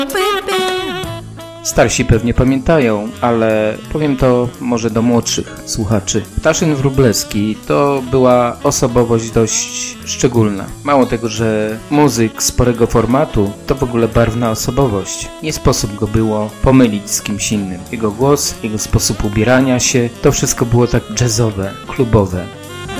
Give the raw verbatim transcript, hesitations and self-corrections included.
Starsi pewnie pamiętają, ale powiem to może do młodszych słuchaczy. Ptaszyn Wróblewski to była osobowość dość szczególna. Mało tego, że muzyk sporego formatu to w ogóle barwna osobowość. Nie sposób go było pomylić z kimś innym. Jego głos, jego sposób ubierania się, to wszystko było tak jazzowe, klubowe.